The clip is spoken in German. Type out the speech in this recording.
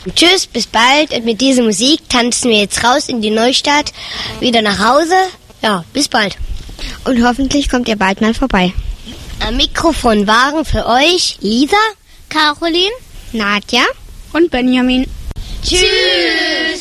Tschüss, bis bald. Und mit dieser Musik tanzen wir jetzt raus in die Neustadt, wieder nach Hause. Ja, bis bald. Und hoffentlich kommt ihr bald mal vorbei. Am Mikrofon waren für euch Lisa, Caroline, Nadja und Benjamin. Tschüss!